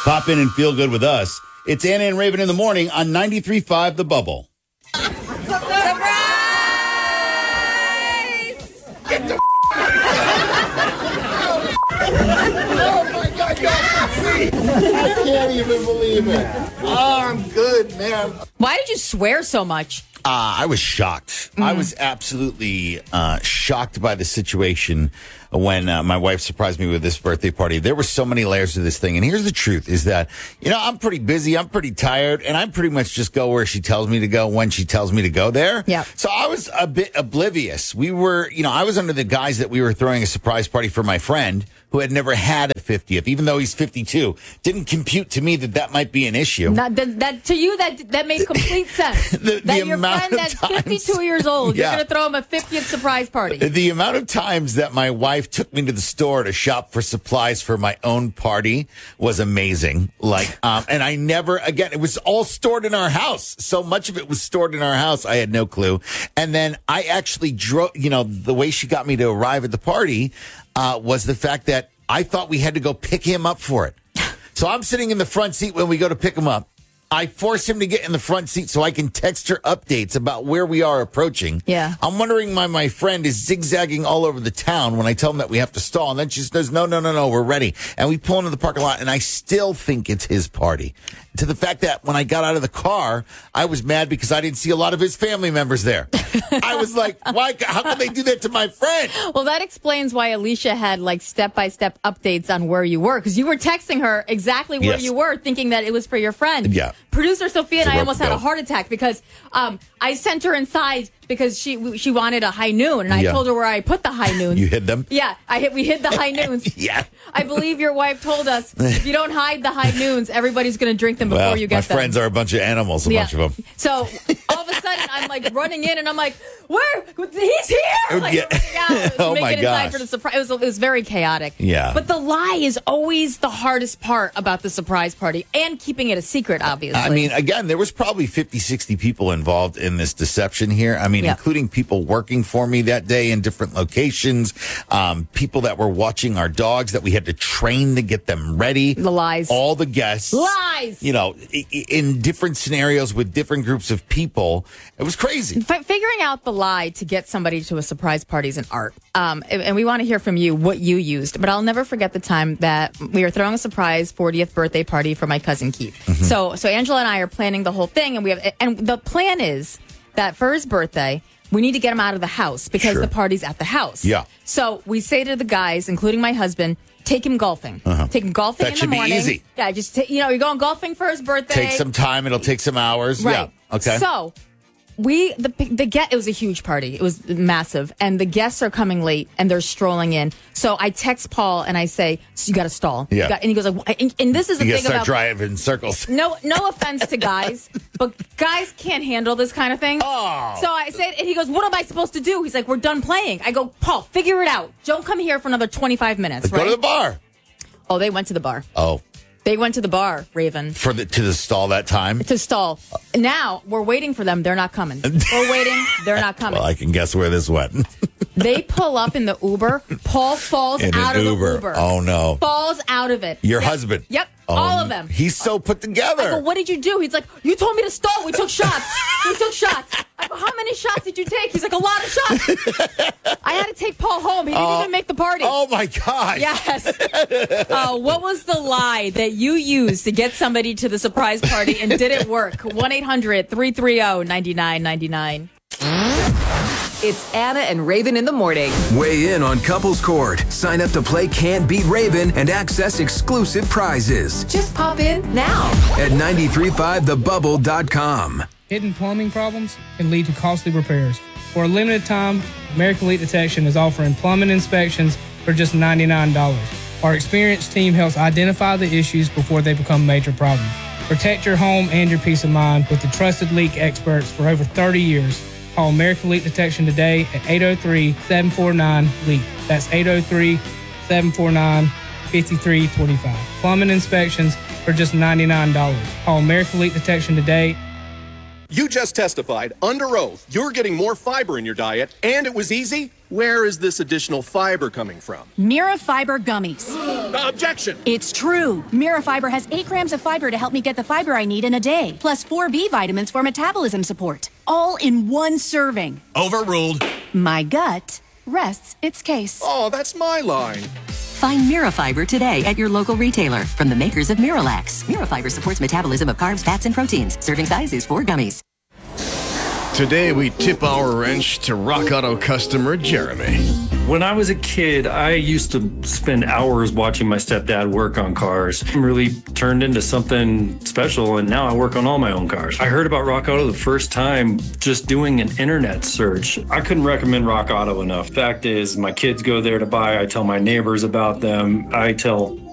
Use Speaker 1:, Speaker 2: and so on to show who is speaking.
Speaker 1: Pop in and feel good with us. It's Anna and Raven in the morning on 93.5 The Bubble.
Speaker 2: Surprise!
Speaker 3: Get the Oh my God, I can't even believe it. Oh, I'm good, man.
Speaker 2: Why did you swear so much?
Speaker 1: I was shocked. I was absolutely shocked by the situation when my wife surprised me with this birthday party. There were so many layers to this thing. And here's the truth is that, I'm pretty busy. I'm pretty tired. And I pretty much just go where she tells me to go when she tells me to go there.
Speaker 2: Yeah.
Speaker 1: So I was a bit oblivious. We were, I was under the guise that we were throwing a surprise party for my friend who had never had a 50th, even though he's 52. Didn't compute to me that might be an issue.
Speaker 2: To you, that made complete sense. That your friend that's 52 years old, you're going to throw him a 50th surprise party.
Speaker 1: The amount of times that my wife took me to the store to shop for supplies for my own party was amazing. And I never, again, it was all stored in our house. So much of it was stored in our house. I had no clue. And then I actually drove, the way she got me to arrive at the party was the fact that I thought we had to go pick him up for it. So I'm sitting in the front seat when we go to pick him up. I force him to get in the front seat so I can text her updates about where we are approaching.
Speaker 2: Yeah.
Speaker 1: I'm wondering why my friend is zigzagging all over the town when I tell him that we have to stall. And then she says, no, we're ready. And we pull into the parking lot, and I still think it's his party. To the fact that when I got out of the car, I was mad because I didn't see a lot of his family members there. I was like, why? How could they do that to my friend?
Speaker 2: Well, that explains why Alicia had step-by-step updates on where you were, because you were texting her exactly where you were, thinking that it was for your friend.
Speaker 1: Yeah.
Speaker 2: Producer Sophia and I almost had a heart attack because I sent her inside because she wanted a high noon, and I told her where I put the high noons.
Speaker 1: You hid them?
Speaker 2: Yeah, we hid the high noons.
Speaker 1: Yeah.
Speaker 2: I believe your wife told us if you don't hide the high noons, everybody's going to drink them before you get them.
Speaker 1: My friends are a bunch of animals, a bunch of them.
Speaker 2: So all of a sudden, I'm running in, and I'm like, where? He's here! Running out,
Speaker 1: Oh my
Speaker 2: gosh.
Speaker 1: gosh.
Speaker 2: For the surprise. It was very chaotic.
Speaker 1: Yeah.
Speaker 2: But the lie is always the hardest part about the surprise party, and keeping it a secret, obviously.
Speaker 1: I mean, again, there was probably 50, 60 people involved in this deception here. I mean, including people working for me that day in different locations, people that were watching our dogs that we had to train to get them ready.
Speaker 2: The lies.
Speaker 1: All the guests.
Speaker 2: Lies.
Speaker 1: In different scenarios with different groups of people. It was crazy.
Speaker 2: Figuring out the lie to get somebody to a surprise party is an art. And we want to hear from you what you used. But I'll never forget the time that we were throwing a surprise 40th birthday party for my cousin Keith. Mm-hmm. So Angela and I are planning the whole thing, and the plan is that for his birthday, we need to get him out of the house because the party's at the house.
Speaker 1: Yeah.
Speaker 2: So we say to the guys, including my husband, take him golfing. Take him golfing in the morning.
Speaker 1: That should be easy.
Speaker 2: Yeah, just you're going golfing for his birthday.
Speaker 1: Take some time. It'll take some hours.
Speaker 2: Right.
Speaker 1: Yeah. Okay.
Speaker 2: So it was a huge party. It was massive, and the guests are coming late, and they're strolling in. So I text Paul and I say, "So you got to stall."
Speaker 1: Yeah.
Speaker 2: And he goes like, and this is the
Speaker 1: you
Speaker 2: thing
Speaker 1: start
Speaker 2: about
Speaker 1: driving in circles.
Speaker 2: No offense to guys, but guys can't handle this kind of thing.
Speaker 1: Oh.
Speaker 2: So I said, and he goes, "What am I supposed to do?" He's like, "We're done playing." I go, "Paul, figure it out. Don't come here for another 25 minutes."
Speaker 1: Go to the bar.
Speaker 2: Oh, they went to the bar.
Speaker 1: Oh.
Speaker 2: They went to the bar, Raven.
Speaker 1: To the stall that time?
Speaker 2: To stall. Now, we're waiting for them. They're not coming. We're waiting. They're not coming.
Speaker 1: Well, I can guess where this went.
Speaker 2: They pull up in the Uber. Paul falls out of the Uber.
Speaker 1: Oh, no.
Speaker 2: Falls out of it.
Speaker 1: Your husband?
Speaker 2: Yep. All of them.
Speaker 1: He's so put together.
Speaker 2: I go, what did you do? He's like, you told me to stall. We took shots. I go, how many shots did you take? He's like, a lot of shots. I had to take Paul home. He didn't even make the party.
Speaker 1: Oh, my gosh.
Speaker 2: Yes. What was the lie that you used to get somebody to the surprise party, and did it work? 1-800-330-9999.
Speaker 4: It's Anna and Raven in the morning.
Speaker 5: Weigh in on Couples Court. Sign up to play Can't Beat Raven and access exclusive prizes
Speaker 4: Just pop in now
Speaker 5: at 935thebubble.com.
Speaker 6: Hidden plumbing problems can lead to costly repairs. For a limited time, American Leak Detection is offering plumbing inspections for just $99. Our experienced team helps identify the issues before they become major problems. Protect your home and your peace of mind with the trusted leak experts for over 30 years. Call American Leak Detection today at 803-749-LEAK. That's 803-749-5325. Plumbing inspections for just $99. Call American Leak Detection today.
Speaker 7: You just testified under oath you're getting more fiber in your diet, and it was easy. Where is this additional fiber coming from?
Speaker 8: Mirafiber gummies.
Speaker 7: Objection!
Speaker 8: It's true. Mirafiber has 8 grams of fiber to help me get the fiber I need in a day, plus 4 B vitamins for metabolism support. All in one serving.
Speaker 9: Overruled.
Speaker 8: My gut rests its case.
Speaker 7: Oh, that's my line.
Speaker 10: Find Mirafiber today at your local retailer from the makers of Miralax. Mirafiber supports metabolism of carbs, fats, and proteins. Serving size is 4 gummies.
Speaker 9: Today, we tip our wrench to Rock Auto customer Jeremy.
Speaker 11: When I was a kid, I used to spend hours watching my stepdad work on cars. It really turned into something special, and now I work on all my own cars. I heard about Rock Auto the first time just doing an internet search. I couldn't recommend Rock Auto enough. Fact is, my kids go there to buy. I tell my neighbors about them. I tell